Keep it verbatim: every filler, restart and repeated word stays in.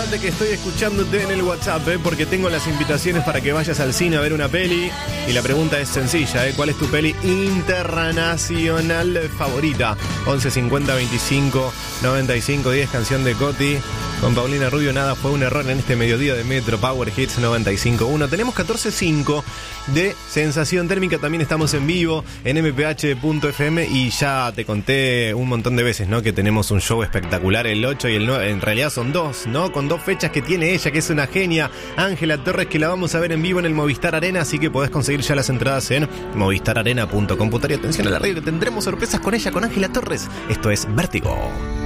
acordate que estoy escuchándote en el WhatsApp, ¿eh? Porque tengo las invitaciones para que vayas al cine a ver una peli. Y la pregunta es sencilla, ¿eh? ¿Cuál es tu peli internacional favorita? once cincuenta veinticinco noventa y cinco diez, canción de Coti. Con Paulina Rubio, nada fue un error en este mediodía de Metro Power Hits noventa y cinco punto uno. Tenemos catorce cinco de sensación térmica. También estamos en vivo en m p h punto f m. Y ya te conté un montón de veces, ¿no? Que tenemos un show espectacular el ocho y el nueve. En realidad son dos, ¿no? Con dos fechas que tiene ella, que es una genia, Ángela Torres, que la vamos a ver en vivo en el Movistar Arena. Así que podés conseguir ya las entradas en movistar arena punto com punto a r. Y atención a la radio, que tendremos sorpresas con ella, con Ángela Torres. Esto es Vértigo.